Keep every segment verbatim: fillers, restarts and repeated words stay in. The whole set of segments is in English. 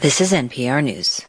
This is N P R News.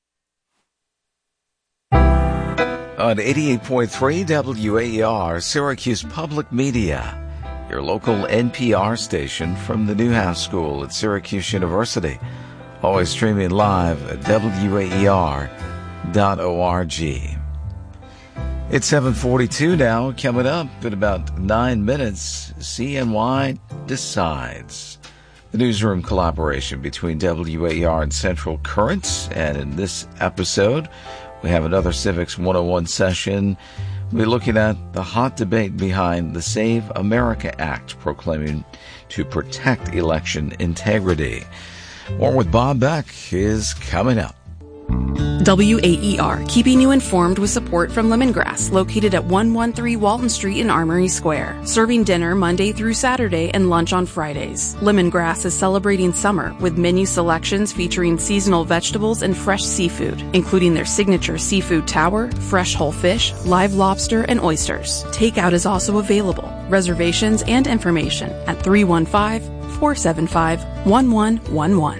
On eighty-eight point three W A E R, Syracuse Public Media, your local N P R station from the Newhouse School at Syracuse University. Always streaming live at W A E R dot org. It's seven forty-two now. Coming up in about nine minutes, C N Y Decides. The newsroom collaboration between W A E R and Central Current. And in this episode, we have another Civics one oh one session. We're looking at the hot debate behind the Save America Act, proclaiming to protect election integrity. More with Bob Beck is coming up. W A E R, keeping you informed with support from Lemongrass, located at one thirteen Walton Street in Armory Square. Serving dinner Monday through Saturday and lunch on Fridays. Lemongrass is celebrating summer with menu selections featuring seasonal vegetables and fresh seafood, including their signature seafood tower, fresh whole fish, live lobster, and oysters. Takeout is also available. Reservations and information at three one five, four seven five, one one one one.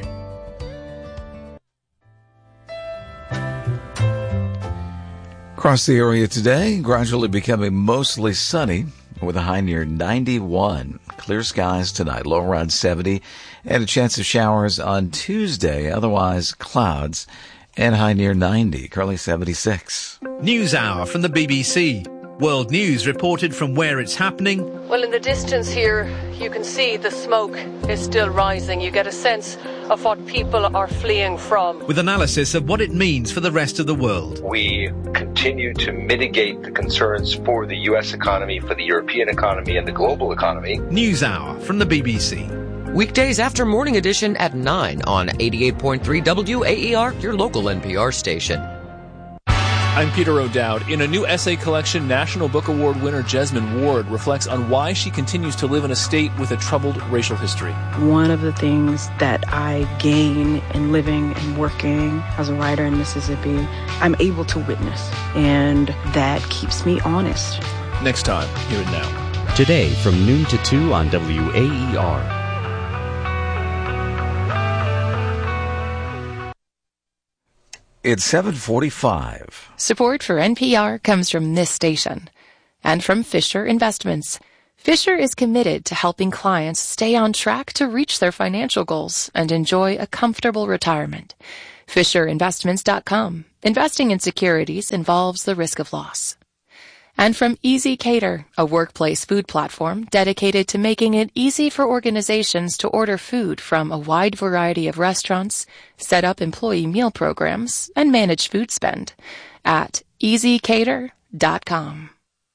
Across the area today, gradually becoming mostly sunny with a high near ninety-one. Clear skies tonight, low around seventy, and a chance of showers on Tuesday. Otherwise, clouds and high near ninety, currently seventy-six. News Hour from the B B C. World News reported from where it's happening. Well, in the distance here, you can see the smoke is still rising. You get a sense of what people are fleeing from. With analysis of what it means for the rest of the world. We continue to mitigate the concerns for the U S economy, for the European economy, and the global economy. News Hour from the B B C. Weekdays after Morning Edition at nine on eighty-eight point three W A E R, your local N P R station. I'm Peter O'Dowd. In a new essay collection, National Book Award winner Jesmyn Ward reflects on why she continues to live in a state with a troubled racial history. One of the things that I gain in living and working as a writer in Mississippi, I'm able to witness, and that keeps me honest. Next time, Here and Now. Today from noon to two on W A E R. It's seven forty-five. Support for N P R comes from this station and from Fisher Investments. Fisher is committed to helping clients stay on track to reach their financial goals and enjoy a comfortable retirement. Fisher Investments dot com. Investing in securities involves the risk of loss. And from Easy Cater, a workplace food platform dedicated to making it easy for organizations to order food from a wide variety of restaurants, set up employee meal programs, and manage food spend at easy cater dot com.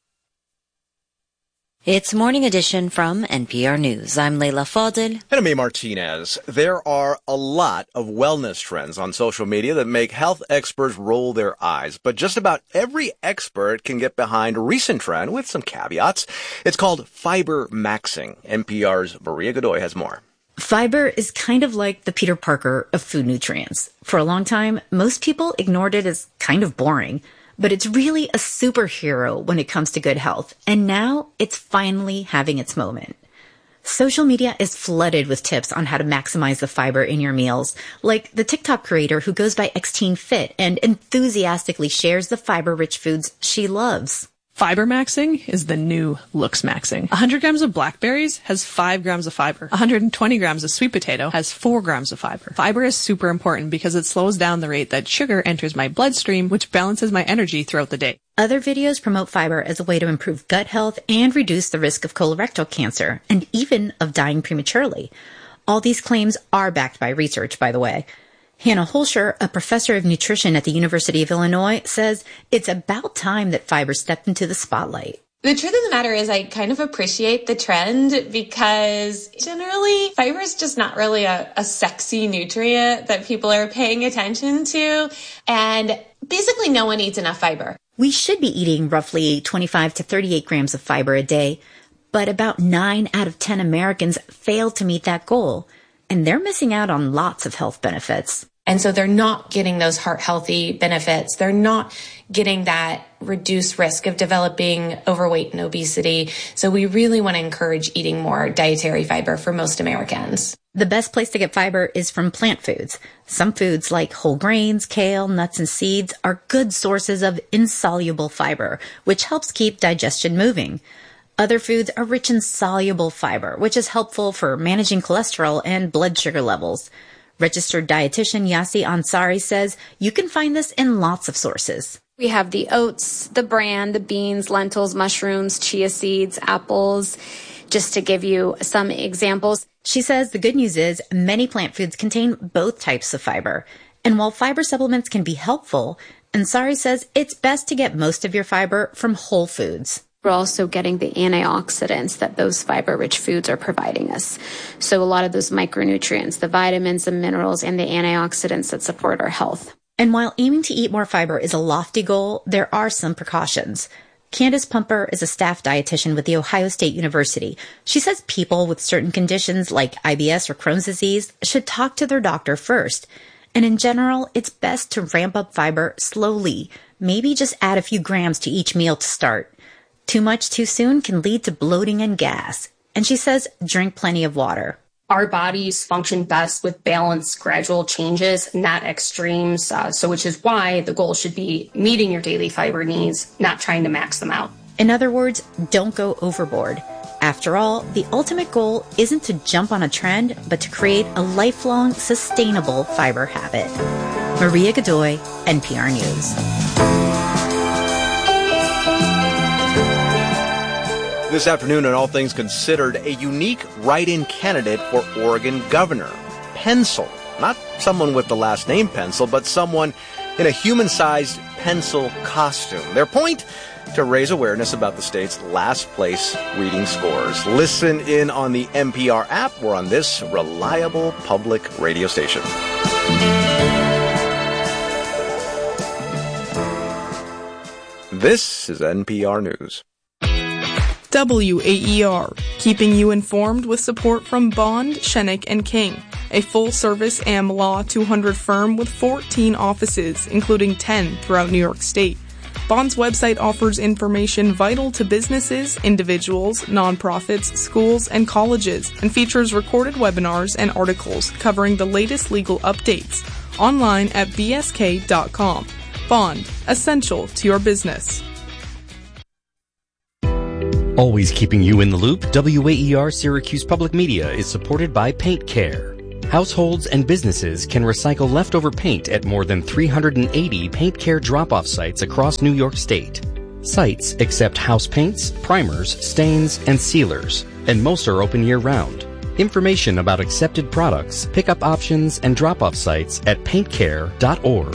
It's Morning Edition from N P R News. I'm Leila Fadel. And I'm A. Martinez. There are a lot of wellness trends on social media that make health experts roll their eyes. But just about every expert can get behind a recent trend with some caveats. It's called fiber maxing. N P R's Maria Godoy has more. Fiber is kind of like the Peter Parker of food nutrients. For a long time, most people ignored it as kind of boring. But it's really a superhero when it comes to good health. And now it's finally having its moment. Social media is flooded with tips on how to maximize the fiber in your meals, like the TikTok creator who goes by X Teen Fit and enthusiastically shares the fiber-rich foods she loves. Fiber maxing is the new looks maxing. one hundred grams of blackberries has five grams of fiber. one hundred twenty grams of sweet potato has four grams of fiber. Fiber is super important because it slows down the rate that sugar enters my bloodstream, which balances my energy throughout the day. Other videos promote fiber as a way to improve gut health and reduce the risk of colorectal cancer, and even of dying prematurely. All these claims are backed by research, by the way. Hannah Holscher, a professor of nutrition at the University of Illinois, says it's about time that fiber stepped into the spotlight. The truth of the matter is I kind of appreciate the trend because generally fiber is just not really a, a sexy nutrient that people are paying attention to. And basically no one eats enough fiber. We should be eating roughly twenty-five to thirty-eight grams of fiber a day, but about nine out of ten Americans fail to meet that goal. And they're missing out on lots of health benefits. And so they're not getting those heart healthy benefits. They're not getting that reduced risk of developing overweight and obesity. So we really want to encourage eating more dietary fiber for most Americans. The best place to get fiber is from plant foods. Some foods like whole grains, kale, nuts, and seeds are good sources of insoluble fiber, which helps keep digestion moving. Other foods are rich in soluble fiber, which is helpful for managing cholesterol and blood sugar levels. Registered dietitian Yasi Ansari says you can find this in lots of sources. We have the oats, the bran, the beans, lentils, mushrooms, chia seeds, apples, just to give you some examples. She says the good news is many plant foods contain both types of fiber. And while fiber supplements can be helpful, Ansari says it's best to get most of your fiber from whole foods. We're also getting the antioxidants that those fiber-rich foods are providing us. So a lot of those micronutrients, the vitamins, the minerals, and the antioxidants that support our health. And while aiming to eat more fiber is a lofty goal, there are some precautions. Candace Pumper is a staff dietitian with The Ohio State University. She says people with certain conditions like I B S or Crohn's disease should talk to their doctor first. And in general, it's best to ramp up fiber slowly. Maybe just add a few grams to each meal to start. Too much too soon can lead to bloating and gas. And she says drink plenty of water. Our bodies function best with balanced, gradual changes, not extremes. Uh, so which is why the goal should be meeting your daily fiber needs, not trying to max them out. In other words, don't go overboard. After all, the ultimate goal isn't to jump on a trend, but to create a lifelong, sustainable fiber habit. Maria Godoy, N P R News. This afternoon, on All Things Considered, a unique write-in candidate for Oregon governor, Pencil. Not someone with the last name Pencil, but someone in a human-sized pencil costume. Their point? To raise awareness about the state's last-place reading scores. Listen in on the N P R app or on this reliable public radio station. This is N P R News. W A E R, keeping you informed with support from Bond, Shenick and King, a full-service A M Law two hundred firm with fourteen offices, including ten throughout New York State. Bond's website offers information vital to businesses, individuals, nonprofits, schools, and colleges, and features recorded webinars and articles covering the latest legal updates. Online at b s k dot com. Bond, essential to your business. Always keeping you in the loop, W A E R Syracuse Public Media is supported by Paint Care. Households and businesses can recycle leftover paint at more than three hundred eighty Paint Care drop-off sites across New York State. Sites accept house paints, primers, stains, and sealers, and most are open year-round. Information about accepted products, pickup options, and drop-off sites at paint care dot org.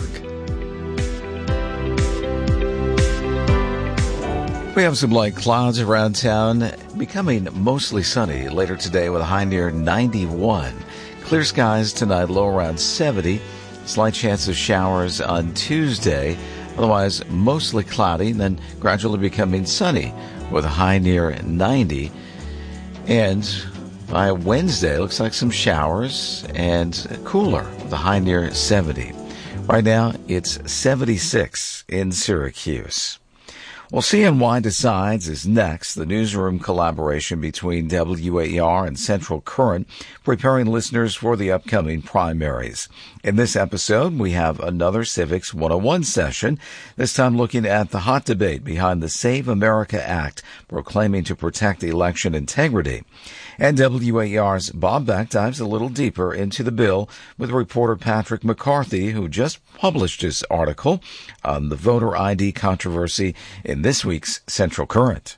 We have some light clouds around town, becoming mostly sunny later today with a high near ninety-one. Clear skies tonight, low around seventy. Slight chance of showers on Tuesday. Otherwise, mostly cloudy, and then gradually becoming sunny with a high near ninety. And by Wednesday, looks like some showers and cooler with a high near seventy. Right now, it's seventy-six in Syracuse. Well, C N Y Decides is next, the newsroom collaboration between W A E R and Central Current, preparing listeners for the upcoming primaries. In this episode, we have another Civics one oh one session, this time looking at the hot debate behind the Save America Act, proclaiming to protect election integrity. And W A E R's Bob Beck dives a little deeper into the bill with reporter Patrick McCarthy, who just published his article on the voter I D controversy in this week's Central Current.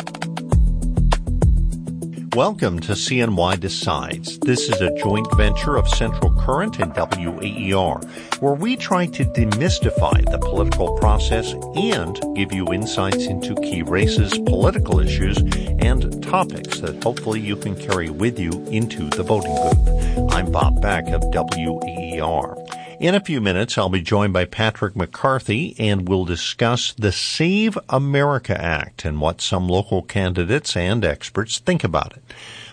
Welcome to C N Y Decides. This is a joint venture of Central Current and W A E R, where we try to demystify the political process and give you insights into key races, political issues, and topics that hopefully you can carry with you into the voting booth. I'm Bob Beck of W A E R. In a few minutes, I'll be joined by Patrick McCarthy, and we'll discuss the Save America Act and what some local candidates and experts think about it.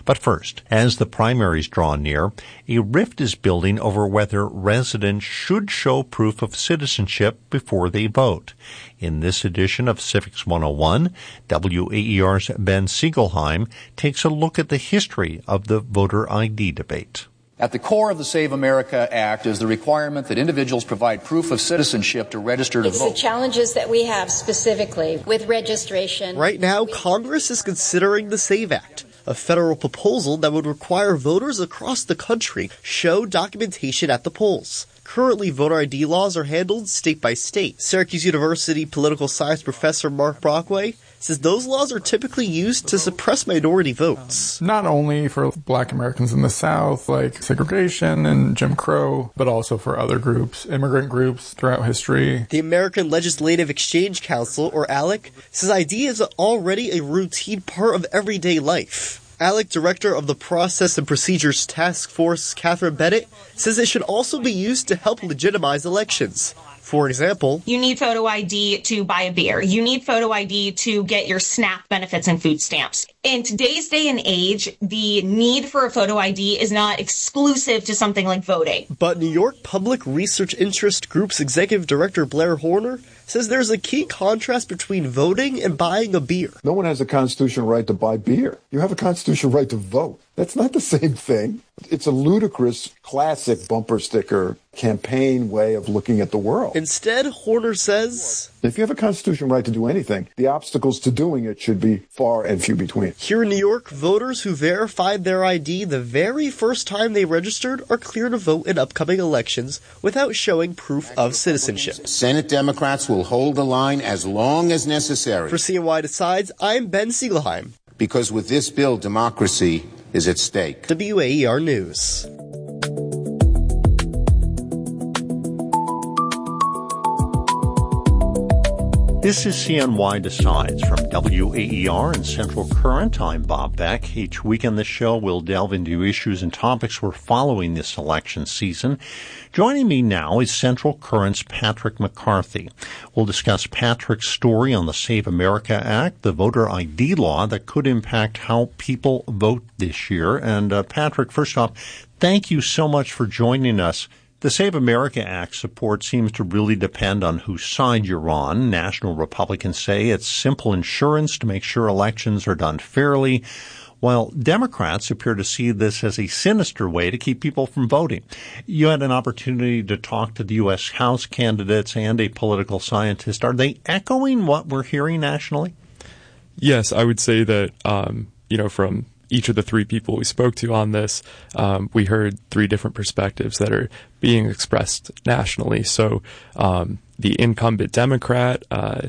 But first, as the primaries draw near, a rift is building over whether residents should show proof of citizenship before they vote. In this edition of Civics one oh one, W A E R's Ben Siegelheim takes a look at the history of the voter I D debate. At the core of the Save America Act is the requirement that individuals provide proof of citizenship to register to it's vote. It's the challenges that we have specifically with registration. Right now, Congress is considering the SAVE Act, a federal proposal that would require voters across the country show documentation at the polls. Currently, voter I D laws are handled state by state. Syracuse University political science professor Mark Brockway says those laws are typically used to suppress minority votes. Not only for black Americans in the South, like segregation and Jim Crow, but also for other groups, immigrant groups throughout history. The American Legislative Exchange Council, or ALEC, says I D is already a routine part of everyday life. ALEC Director of the Process and Procedures Task Force, Catherine Bennett, says it should also be used to help legitimize elections. For example, you need photo I D to buy a beer. You need photo I D to get your SNAP benefits and food stamps. In today's day and age, the need for a photo I D is not exclusive to something like voting. But New York Public Research Interest Group's Executive Director Blair Horner says there's a key contrast between voting and buying a beer. No one has a constitutional right to buy beer. You have a constitutional right to vote. That's not the same thing. It's a ludicrous, classic bumper sticker campaign way of looking at the world. Instead, Horner says, if you have a constitutional right to do anything, the obstacles to doing it should be far and few between. Here in New York, voters who verified their I D the very first time they registered are cleared to vote in upcoming elections without showing proof of citizenship. Senate Democrats will hold the line as long as necessary. For C N Y Decides, I'm Ben Siegelheim. Because with this bill, democracy is at stake. W A E R News. This is C N Y Decides from W A E R and Central Current. I'm Bob Beck. Each week on this show, we'll delve into issues and topics we're following this election season. Joining me now is Central Current's Patrick McCarthy. We'll discuss Patrick's story on the Save America Act, the voter I D law that could impact how people vote this year. And uh, Patrick, first off, thank you so much for joining us. The Save America Act support seems to really depend on whose side you're on. National Republicans say it's simple insurance to make sure elections are done fairly, while Democrats appear to see this as a sinister way to keep people from voting. You had an opportunity to talk to the U S House candidates and a political scientist. Are they echoing what we're hearing nationally? Yes, I would say that, um, you know, from each of the three people we spoke to on this, um, we heard three different perspectives that are being expressed nationally. So um, the incumbent Democrat, uh,